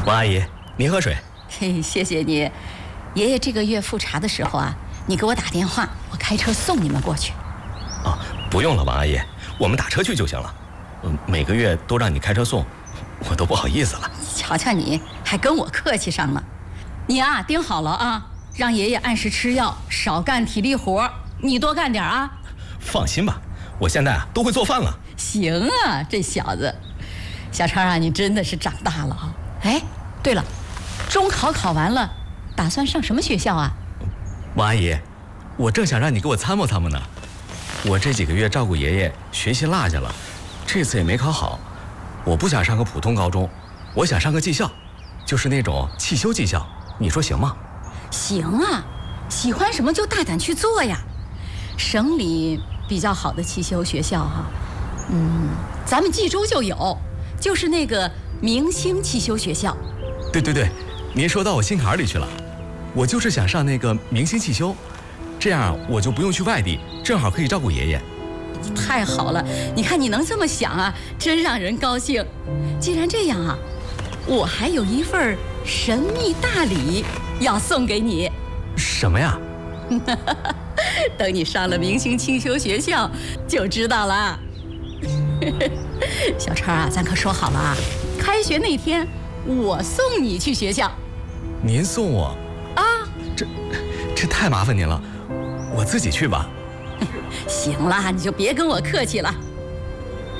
王阿姨，您喝水。 嘿，谢谢你。爷爷这个月复查的时候啊，你给我打电话，我开车送你们过去。 哦，不用了，王阿姨，我们打车去就行了。每个月都让你开车送，我都不好意思了。 瞧瞧你，还跟我客气上了。你啊，盯好了啊，让爷爷按时吃药，少干体力活，你多干点啊。 放心吧，我现在啊都会做饭了。 行啊，这小子，小超啊，你真的是长大了啊。哎，对了，中考考完了，打算上什么学校啊？ 王阿姨，我正想让你给我参谋参谋呢。我这几个月照顾爷爷，学习落下了，这次也没考好。我不想上个普通高中，我想上个技校，就是那种汽修技校。你说行吗？ 行啊，喜欢什么就大胆去做呀。省里比较好的汽修学校哈，咱们冀州就有，就是那个明星汽修学校。 对，您说到我心坎里去了。我就是想上那个明星汽修，这样我就不用去外地，正好可以照顾爷爷。 太好了，你看你能这么想啊，真让人高兴。既然这样啊，我还有一份神秘大礼要送给你。 什么呀？ 等你上了明星汽修学校就知道了。小超啊，咱可说好了啊，开学那天我送你去学校。 您送我？ 啊， 这太麻烦您了，我自己去吧。 行了，你就别跟我客气了。